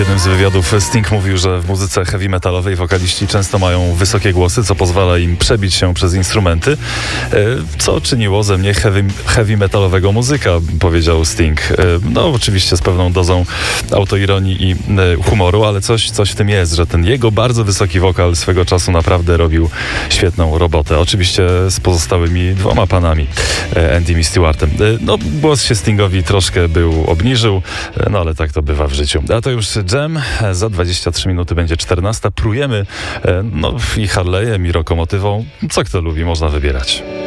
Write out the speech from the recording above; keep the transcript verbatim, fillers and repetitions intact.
jednym z wywiadów Sting mówił, że w muzyce heavy metalowej wokaliści często mają wysokie głosy, co pozwala im przebić się przez instrumenty, co czyniło ze mnie heavy, heavy metalowego muzyka, powiedział Sting. No oczywiście z pewną dozą autoironii i humoru, ale coś, coś w tym jest, że ten jego bardzo wysoki wokal swego czasu naprawdę robił świetną robotę. Oczywiście z pozostałymi dwoma panami, Andym i Stewartem. No głos się Stingowi troszkę był obniżył, no ale tak to bywa w życiu. A to już Jam. Za dwadzieścia trzy minuty będzie czternasta. Prujemy no i Harley'em, i Rokomotywą. Co kto lubi, można wybierać.